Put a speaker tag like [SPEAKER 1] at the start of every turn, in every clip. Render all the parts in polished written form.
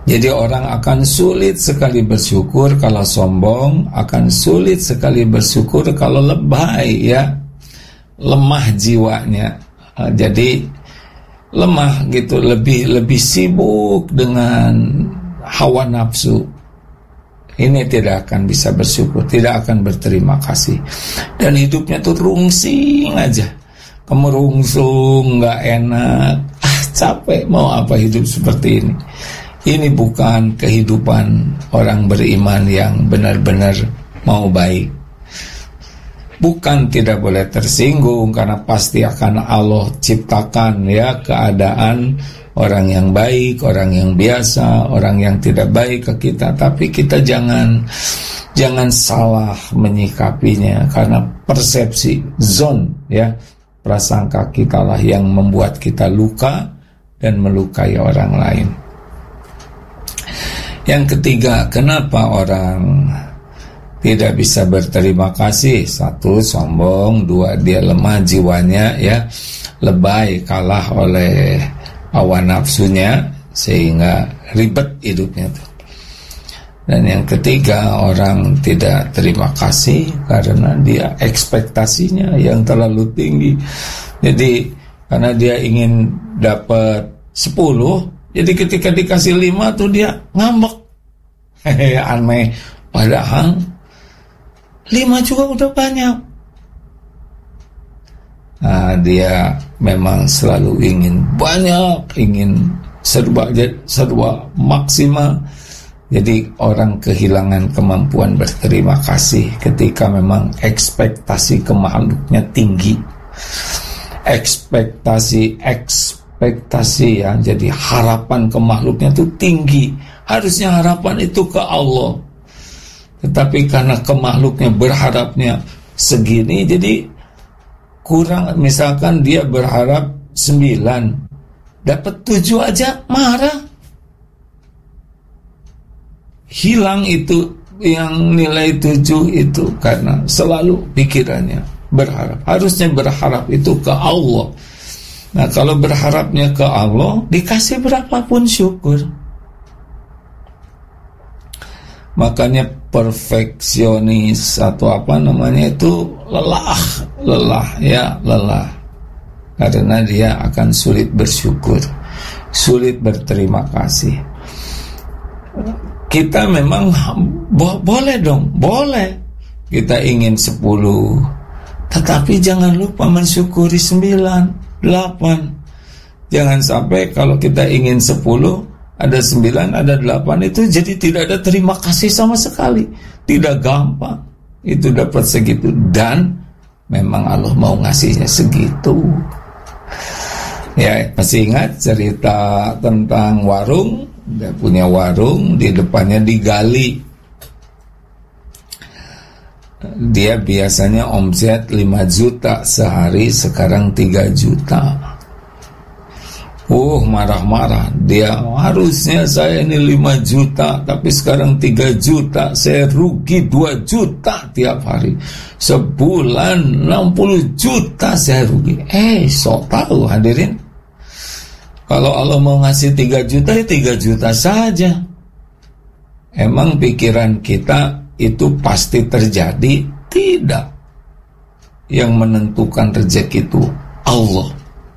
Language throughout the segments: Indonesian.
[SPEAKER 1] Jadi orang akan sulit sekali bersyukur kalau sombong, akan sulit sekali bersyukur kalau lebay, ya, lemah jiwanya. Jadi lemah gitu, lebih sibuk dengan hawa nafsu. Ini tidak akan bisa bersyukur, tidak akan berterima kasih, dan hidupnya tuh rungsing aja, kemerungsung, nggak enak, capek, mau apa hidup seperti ini. Ini bukan kehidupan orang beriman yang benar-benar mau baik. Bukan tidak boleh tersinggung, karena pasti akan Allah ciptakan, ya, keadaan orang yang baik, orang yang biasa, orang yang tidak baik ke kita. Tapi kita jangan salah menyikapinya, karena persepsi, zon, ya, prasangka kita lah yang membuat kita luka dan melukai orang lain. Yang ketiga, kenapa orang tidak bisa berterima kasih? Satu, sombong. Dua, dia lemah jiwanya, ya, lebay, kalah oleh hawa nafsunya, sehingga ribet hidupnya tuh. Dan yang ketiga, orang tidak terima kasih karena dia ekspektasinya yang terlalu tinggi. Jadi karena dia ingin dapat 10, jadi ketika dikasih 5 tuh dia ngambek. Aneh. Padahal 5 juga udah banyak. Nah, dia memang selalu ingin banyak, ingin serba maksimal. Jadi orang kehilangan kemampuan berterima kasih ketika memang ekspektasi ke makhluknya tinggi. Ekspektasi, ya, jadi harapan ke makhluknya itu tinggi. Harusnya harapan itu ke Allah, tetapi karena ke makhluknya berharapnya segini, jadi kurang. Misalkan dia berharap 9, dapat 7 aja marah. Hilang itu yang nilai 7 itu, karena selalu pikirannya berharap. Harusnya berharap itu ke Allah. Nah, kalau berharapnya ke Allah, dikasih berapapun syukur. Makanya perfeksionis atau apa namanya itu lelah, ya, lelah. Karena dia akan sulit bersyukur, sulit berterima kasih. Kita memang boleh dong, boleh. Kita ingin 10, tetapi jangan lupa mensyukuri 9, 8. Jangan sampai kalau kita ingin 10, ada 9, ada 8, itu jadi tidak ada terima kasih sama sekali. Tidak gampang itu dapat segitu, dan memang Allah mau ngasihnya segitu. Ya, masih ingat cerita tentang warung? Dia punya warung, di depannya digali. Dia biasanya omset 5 juta sehari, sekarang 3 juta. Marah-marah. Dia, harusnya saya ini 5 juta, tapi sekarang 3 juta. Saya rugi 2 juta tiap hari. Sebulan 60 juta saya rugi. Sok tahu hadirin. Kalau Allah mau ngasih 3 juta, ya 3 juta saja. Emang pikiran kita itu pasti terjadi? Tidak. Yang menentukan rezeki itu Allah.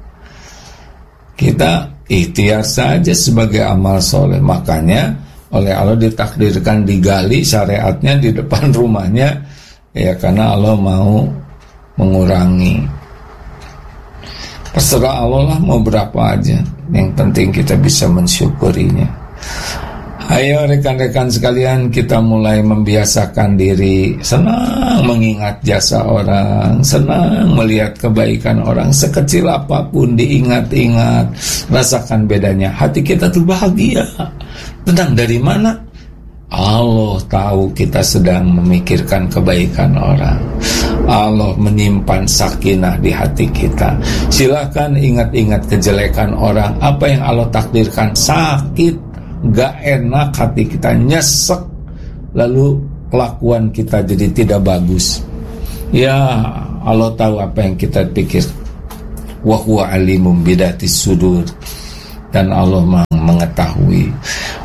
[SPEAKER 1] Kita ikhtiar saja sebagai amal soleh. Makanya oleh Allah ditakdirkan digali syariatnya di depan rumahnya, ya, karena Allah mau mengurangi. Terserah Allah lah mau berapa aja, yang penting kita bisa mensyukurinya. Ayo rekan-rekan sekalian, kita mulai membiasakan diri senang mengingat jasa orang, senang melihat kebaikan orang, sekecil apapun diingat-ingat, rasakan bedanya. Hati kita tuh bahagia. Tenang, dari mana? Allah tahu kita sedang memikirkan kebaikan orang. Allah menyimpan sakinah di hati kita. Silakan ingat-ingat kejelekan orang. Apa yang Allah takdirkan, sakit, gak enak, hati kita nyesek, lalu kelakuan kita jadi tidak bagus. Ya, Allah tahu apa yang kita pikir. Wa huwa alimum bidatis sudur. Dan Allah mengetahui.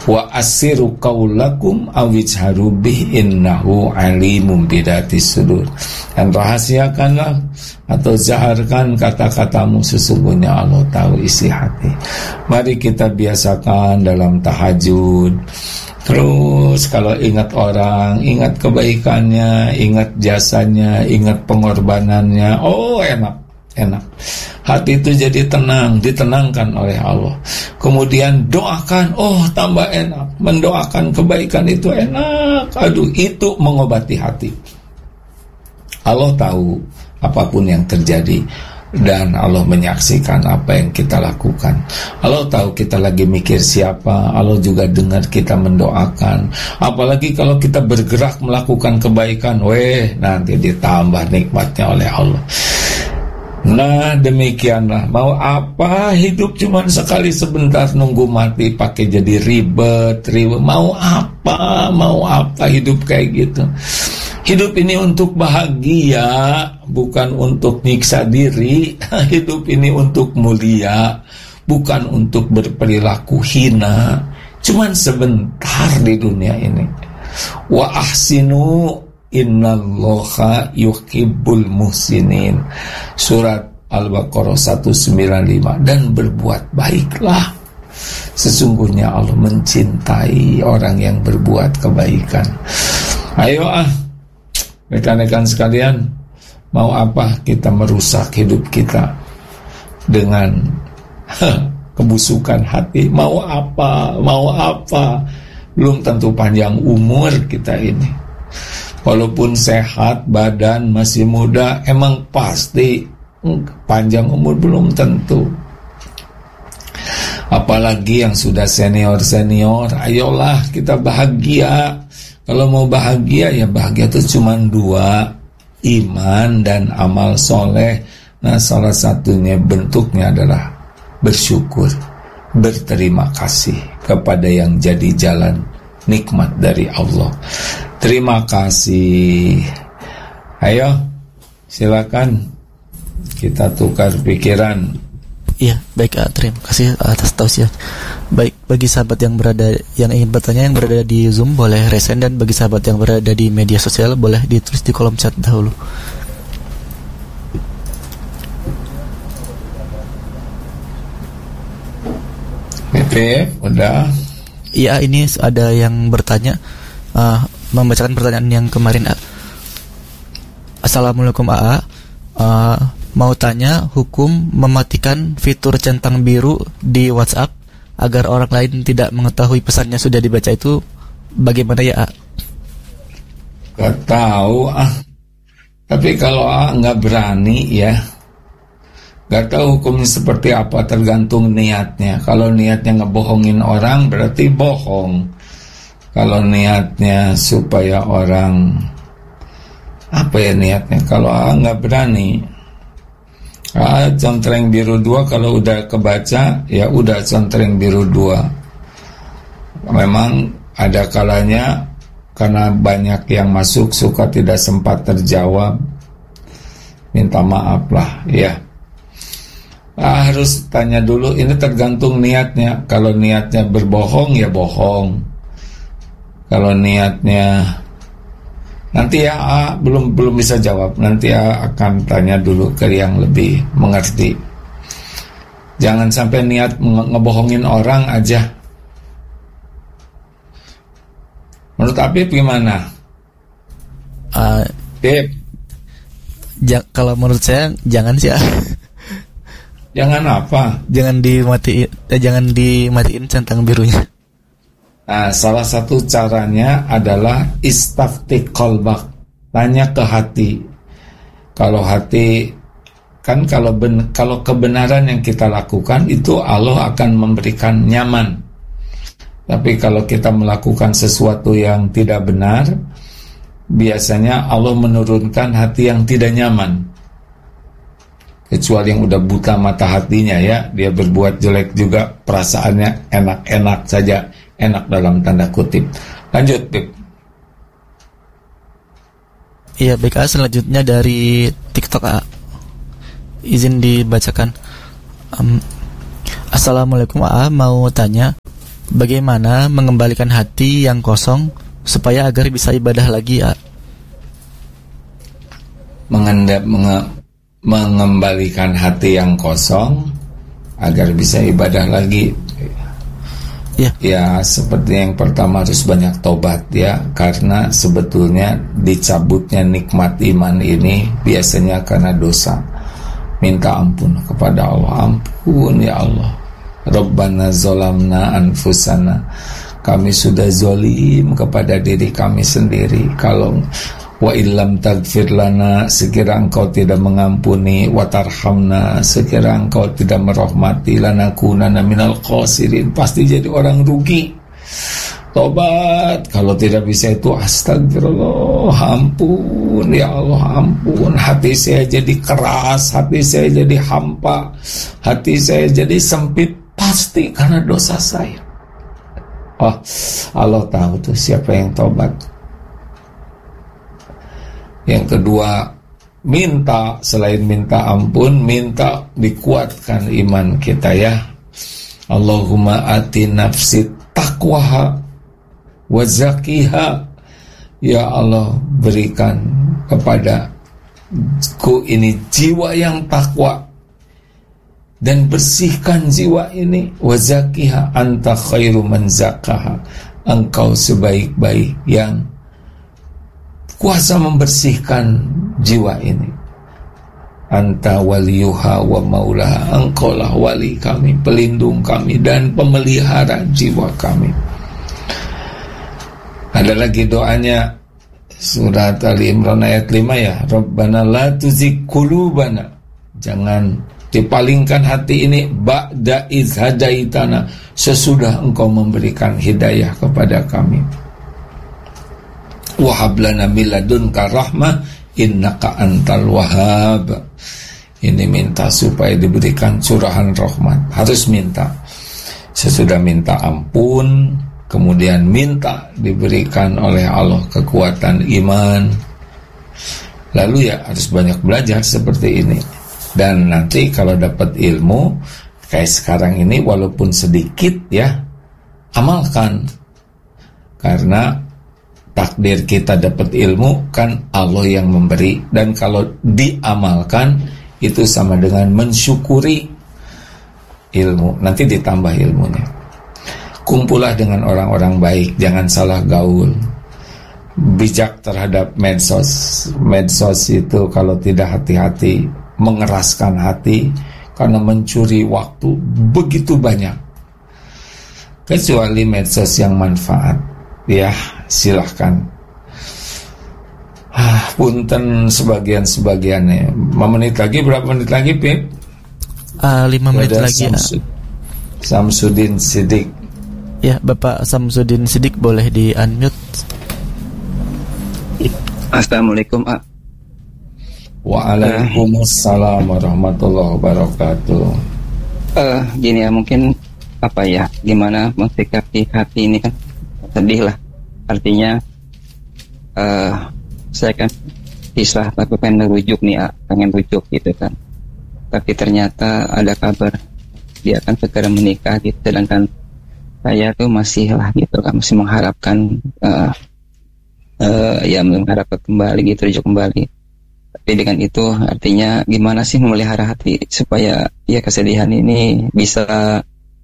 [SPEAKER 1] wa asiru qaulakum awijharu bih innahu alimum bidatis sudur. Dan rahasiakanlah atau zaharkan kata-katamu, sesungguhnya Allah tahu isi hati. Mari kita biasakan dalam tahajud. Terus kalau ingat orang, ingat kebaikannya, ingat jasanya, ingat pengorbanannya, oh enak. Hati itu jadi tenang, ditenangkan oleh Allah. Kemudian doakan, oh tambah enak. Mendoakan kebaikan itu enak. Aduh, itu mengobati hati. Allah tahu apapun yang terjadi, dan Allah menyaksikan apa yang kita lakukan. Allah tahu kita lagi mikir siapa, Allah juga dengar kita mendoakan. Apalagi kalau kita bergerak melakukan kebaikan, nanti ditambah nikmatnya oleh Allah. Nah demikianlah, mau apa hidup cuman sekali sebentar, nunggu mati pakai jadi ribet. Mau apa hidup kayak gitu. Hidup ini untuk bahagia, bukan untuk nyiksa diri. Hidup ini untuk mulia, bukan untuk berperilaku hina. Cuman sebentar di dunia ini. Wa ahsinu innallaha yuhibbul muhsinin. Surat Al-Baqarah 195. Dan berbuat baiklah, sesungguhnya Allah mencintai orang yang berbuat kebaikan. Ayo rekan-rekan sekalian, mau apa kita merusak hidup kita dengan kebusukan hati? Mau apa? Belum tentu panjang umur kita ini. Walaupun sehat, badan masih muda, emang pasti panjang umur belum tentu. Apalagi yang sudah senior, ayolah kita bahagia. Kalau mau bahagia, ya bahagia itu cuma dua, iman dan amal soleh. Nah salah satunya bentuknya adalah bersyukur, berterima kasih kepada yang jadi jalan nikmat dari Allah. Terima kasih. Ayo silakan kita tukar pikiran.
[SPEAKER 2] Iya, baik, terima kasih atas tausiah. Baik, bagi sahabat yang ingin bertanya, yang berada di Zoom boleh resen, dan bagi sahabat yang berada di media sosial boleh ditulis di kolom chat dahulu.
[SPEAKER 1] Udah.
[SPEAKER 2] Iya, ini ada yang bertanya, membacakan pertanyaan yang kemarin. Assalamualaikum AA. Mau tanya hukum mematikan fitur centang biru di WhatsApp agar orang lain tidak mengetahui pesannya sudah dibaca, itu bagaimana ya?
[SPEAKER 1] Gak tahu Tapi kalau nggak berani ya, gak tahu hukumnya seperti apa, tergantung niatnya. Kalau niatnya ngebohongin orang berarti bohong. Kalau niatnya supaya orang, apa ya niatnya? Kalau nggak berani, contreng biru 2 kalau udah kebaca, ya udah contreng biru 2. Memang ada kalanya karena banyak yang masuk suka tidak sempat terjawab, minta maaf lah ya. Harus tanya dulu, ini tergantung niatnya. Kalau niatnya berbohong ya bohong. Kalau niatnya nanti ya belum bisa jawab, nanti akan tanya dulu ke yang lebih mengerti. Jangan sampai niat ngebohongin orang aja. Menurut Apip gimana?
[SPEAKER 2] Kalau menurut saya jangan sih.
[SPEAKER 1] Jangan apa?
[SPEAKER 2] Jangan dimatiin centang birunya.
[SPEAKER 1] Nah, salah satu caranya adalah istafti qalbak, tanya ke hati. Kalau hati kan, kalau kebenaran yang kita lakukan itu Allah akan memberikan nyaman. Tapi kalau kita melakukan sesuatu yang tidak benar, biasanya Allah menurunkan hati yang tidak nyaman. Kecuali yang udah buta mata hatinya ya, dia berbuat jelek juga perasaannya enak-enak saja. Enak dalam tanda kutip. Lanjut, Pip.
[SPEAKER 2] Iya, baik. Selanjutnya dari TikTok, izin dibacakan. Assalamualaikum, mau tanya, bagaimana mengembalikan hati yang kosong supaya agar bisa ibadah lagi, ya?
[SPEAKER 1] Mengembalikan hati yang kosong agar bisa ibadah lagi. Ya, seperti yang pertama harus banyak tobat ya, karena sebetulnya dicabutnya nikmat iman ini biasanya karena dosa. Minta ampun kepada Allah. Ampun ya Allah, Rabbana zolamna anfusana, kami sudah zolim kepada diri kami sendiri. Kalau wa illam tagfir lana, sekira engkau tidak mengampuni, wa tarhamna, sekira engkau tidak merahmati, lanakunana minal khasirin, pasti jadi orang rugi. Tobat. Kalau tidak bisa itu astagfirullah, ampun ya Allah, ampun. Hati saya jadi keras, hati saya jadi hampa, hati saya jadi sempit, pasti karena dosa saya. Oh, Allah tahu tuh siapa yang tobat. Yang kedua, minta, selain minta ampun, minta dikuatkan iman kita ya. Allahumma ati nafsi taqwaha wa zakiha. Ya Allah, berikan kepada ku ini jiwa yang takwa dan bersihkan jiwa ini. Wa zakiha anta khairu man zakaha, engkau sebaik-baik yang kuasa membersihkan jiwa ini. Anta waliyuha wa maulaha, engkaulah wali kami, pelindung kami, dan pemelihara jiwa kami. Ada lagi doanya, surat Ali Imran ayat 5 ya. Rabbana la tuzigh qulubana, jangan dipalingkan hati ini ba'da idh hadaitana, sesudah engkau memberikan hidayah kepada kami. Wahab lana min ladunka rahmah innaka antal wahhab. Ini minta supaya diberikan curahan rahmat. Harus minta. Sesudah minta ampun, kemudian minta diberikan oleh Allah kekuatan iman. Lalu ya harus banyak belajar seperti ini. Dan nanti kalau dapat ilmu kayak sekarang ini, walaupun sedikit ya, amalkan. Karena takdir kita dapat ilmu kan Allah yang memberi, dan kalau diamalkan itu sama dengan mensyukuri ilmu, nanti ditambah ilmunya. Kumpullah dengan orang-orang baik, jangan salah gaul, bijak terhadap medsos. Medsos itu kalau tidak hati-hati mengeraskan hati, karena mencuri waktu begitu banyak. Kecuali medsos yang manfaat ya, silahkan. Punten sebagian-sebagiannya. 5 menit lagi, berapa menit lagi, Pip?
[SPEAKER 2] 5 menit lagi.
[SPEAKER 1] Samsudin Sidik.
[SPEAKER 2] Ya, Bapak Samsudin Sidik boleh di-unmute.
[SPEAKER 3] Assalamualaikum,
[SPEAKER 1] Waalaikumsalam warahmatullahi wabarakatuh.
[SPEAKER 3] Gini ya, mungkin apa ya, gimana mensikapi hati ini kan sedih lah. Artinya saya kan kisah tapi pengen rujuk nih, pengen rujuk gitu kan. Tapi ternyata ada kabar dia akan segera menikah gitu, sedangkan saya tuh masih lah gitu kan, masih mengharapkan ya mengharapkan kembali gitu, rujuk kembali. Tapi dengan itu artinya gimana sih memelihara hati supaya ya kesedihan ini bisa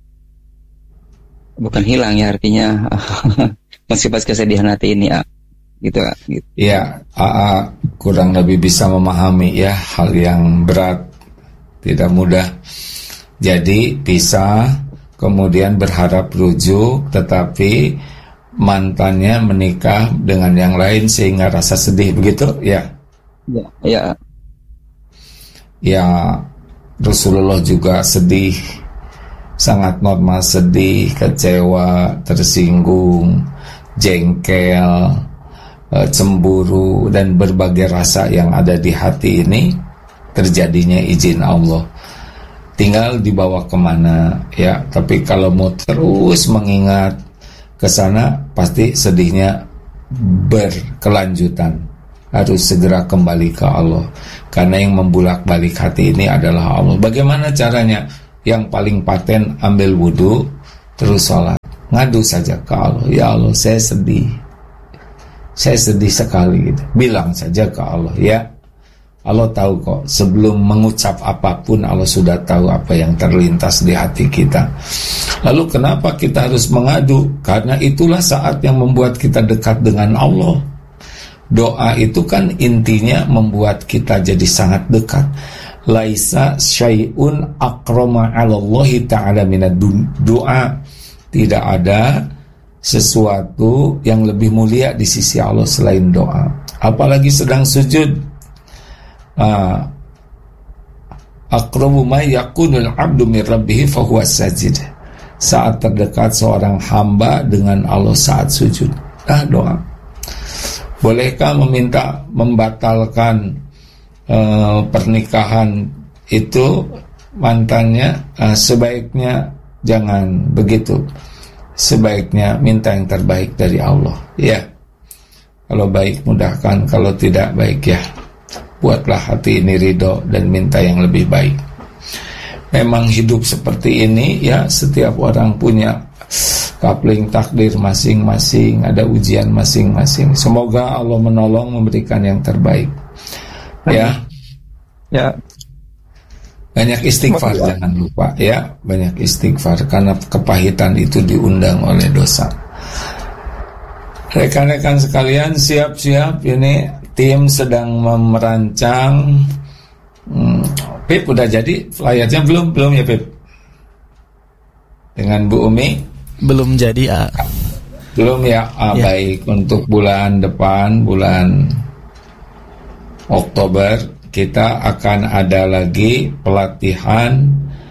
[SPEAKER 3] bukan hilang ya, artinya meskipun kesedihan hati ini gitu.
[SPEAKER 1] Ya, kurang lebih bisa memahami ya, hal yang berat, tidak mudah. Jadi bisa kemudian berharap rujuk, tetapi mantannya menikah dengan yang lain sehingga rasa sedih, begitu ya?
[SPEAKER 3] Ya.
[SPEAKER 1] Ya, Rasulullah juga sedih, sangat normal sedih, kecewa, tersinggung, jengkel, cemburu, dan berbagai rasa yang ada di hati ini terjadinya izin Allah. Tinggal dibawa kemana ya. Tapi kalau mau terus mengingat ke sana, pasti sedihnya berkelanjutan. Harus segera kembali ke Allah, karena yang membulak-balik hati ini adalah Allah. Bagaimana caranya? Yang paling paten, ambil wudhu terus sholat. ngadu saja ke Allah, ya Allah saya sedih sekali gitu. Bilang saja ke Allah, ya Allah tahu kok, sebelum mengucap apapun Allah sudah tahu apa yang terlintas di hati kita. Lalu kenapa kita harus mengadu? Karena itulah saat yang membuat kita dekat dengan Allah. Doa itu kan intinya membuat kita jadi sangat dekat. Laisa syai'un akrama 'alallahi ta'ala minad du'a. Tidak ada sesuatu yang lebih mulia di sisi Allah selain doa. Apalagi sedang sujud. Aqrabu ma yakunul 'abdu min rabbih fa huwa sajid. Saat terdekat seorang hamba dengan Allah saat sujud. Doa. Bolehkah meminta membatalkan pernikahan itu mantannya? Sebaiknya jangan begitu. Sebaiknya minta yang terbaik dari Allah. Ya, kalau baik mudahkan, kalau tidak baik ya buatlah hati ini ridho dan minta yang lebih baik. Memang hidup seperti ini ya, setiap orang punya kapling takdir masing-masing, ada ujian masing-masing. Semoga Allah menolong, memberikan yang terbaik. Ya. Banyak istighfar, jangan lupa ya, banyak istighfar karena kepahitan itu diundang oleh dosa. Rekan-rekan sekalian, siap-siap, ini tim sedang merancang. Pip udah jadi flyernya belum ya Pip? Dengan Bu Umi?
[SPEAKER 2] Belum jadi
[SPEAKER 1] Belum ya, ya. Baik, untuk bulan depan, bulan Oktober kita akan ada lagi pelatihan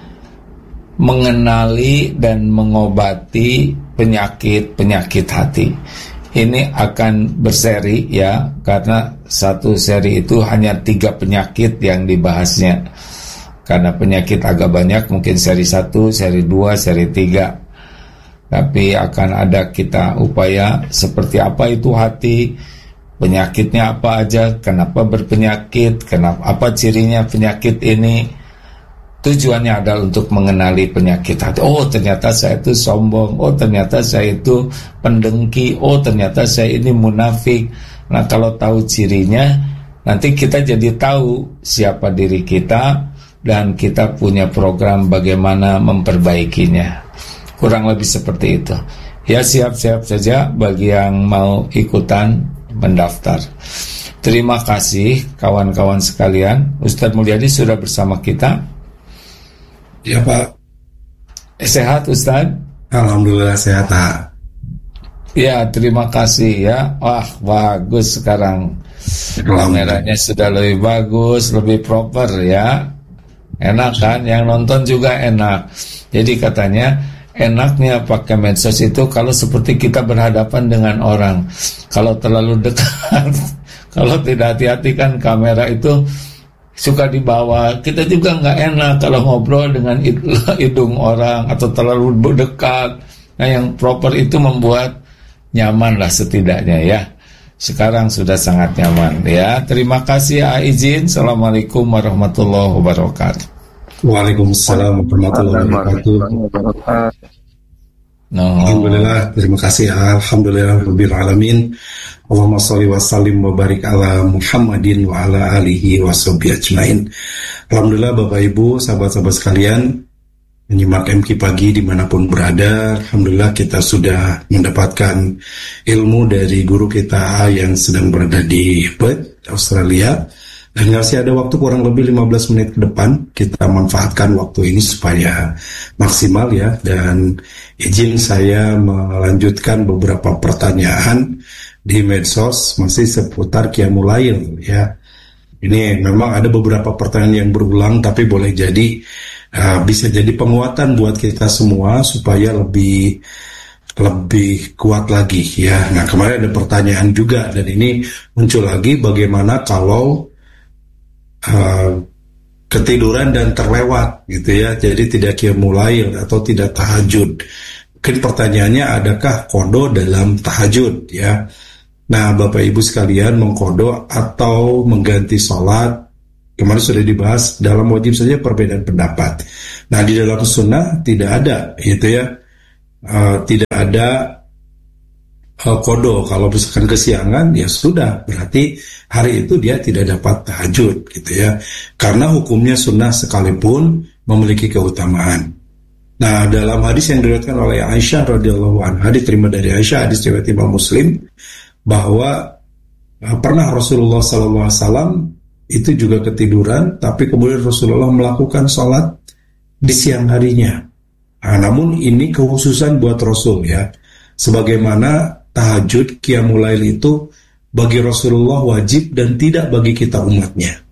[SPEAKER 1] mengenali dan mengobati penyakit hati. Ini akan berseri ya, karena satu seri itu hanya 3 penyakit yang dibahasnya. Karena penyakit agak banyak, mungkin seri 1, seri 2, seri 3. Tapi akan ada kita upaya seperti apa itu hati, penyakitnya apa aja, kenapa berpenyakit, apa cirinya penyakit ini. Tujuannya adalah untuk mengenali penyakit hati. Oh, ternyata saya itu sombong. Oh, ternyata saya itu pendengki. Oh, ternyata saya ini munafik. Nah, kalau tahu cirinya, nanti kita jadi tahu siapa diri kita dan kita punya program bagaimana memperbaikinya. Kurang lebih seperti itu. Ya, siap-siap saja bagi yang mau ikutan mendaftar. Terima kasih kawan-kawan sekalian. Ustadz Mulyadi sudah bersama kita.
[SPEAKER 4] Ya Pak.
[SPEAKER 1] Sehat Ustadz?
[SPEAKER 4] Alhamdulillah sehat Pak.
[SPEAKER 1] Ya, terima kasih ya. Wah, bagus sekarang. Kameranya sudah lebih bagus, lebih proper ya. Enak kan? Yang nonton juga enak. Jadi katanya enaknya pakai medsos itu kalau seperti kita berhadapan dengan orang. Kalau terlalu dekat, kalau tidak hati-hati kan kamera itu suka dibawa. Kita juga nggak enak kalau ngobrol dengan hidung orang atau terlalu dekat. Nah, yang proper itu membuat nyaman lah setidaknya ya. Sekarang sudah sangat nyaman ya. Terima kasih izin. Assalamualaikum warahmatullahi wabarakatuh.
[SPEAKER 4] Waalaikumsalam warahmatullahi wabarakatuh. Alhamdulillah, terima kasih. Alhamdulillah rabbil alamin. Allahumma sholli wa sallim wa barik ala Muhammadin wa ala alihi wa sahbihi ajmain. Alhamdulillah Bapak Ibu, sahabat-sahabat sekalian, menyimak MQ Pagi dimanapun berada. Alhamdulillah kita sudah mendapatkan ilmu dari guru kita yang sedang berada di Perth, Australia. Dan masih ada waktu kurang lebih 15 menit ke depan. Kita manfaatkan waktu ini supaya maksimal ya. Dan izin saya melanjutkan beberapa pertanyaan di medsos masih seputar Qiyamul Lail ya. Ini memang ada beberapa pertanyaan yang berulang, tapi boleh jadi bisa jadi penguatan buat kita semua supaya lebih kuat lagi ya. Nah, kemarin ada pertanyaan juga dan ini muncul lagi, bagaimana kalau ketiduran dan terlewat gitu ya, jadi tidak Qiyamul Lail atau tidak tahajud. Mungkin pertanyaannya, adakah qada dalam tahajud ya. Nah, Bapak Ibu sekalian, mengqada atau mengganti sholat kemarin sudah dibahas. Dalam wajib saja perbedaan pendapat. Nah, di dalam sunnah tidak ada gitu ya, tidak ada kodo. Kalau misalkan kesiangan, ya sudah, berarti hari itu dia tidak dapat tahajud gitu ya. Karena hukumnya sunnah sekalipun memiliki keutamaan. Nah, dalam hadis yang diriwayatkan oleh Aisyah radhiyallahu anha, diterima dari Aisyah, hadis riwayat Imam Muslim, bahwa pernah Rasulullah SAW itu juga ketiduran, tapi kemudian Rasulullah melakukan sholat di siang harinya. Nah, namun ini kekhususan buat Rasul ya. Sebagaimana tahajud, qiyamul lail itu bagi Rasulullah wajib dan tidak bagi kita umatnya.